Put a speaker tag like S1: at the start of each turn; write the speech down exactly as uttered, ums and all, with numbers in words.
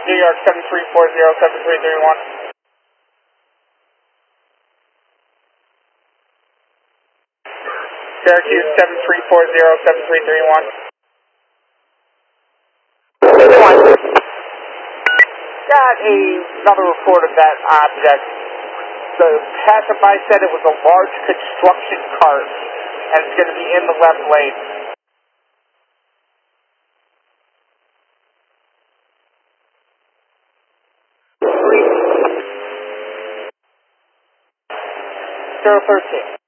S1: New York seven three four zero seven three three one. Syracuse seven three four zero seven three three one. Got a, another report of that object. The passerby said it was a large construction cart and it's going to be in the left lane. zero thirteen.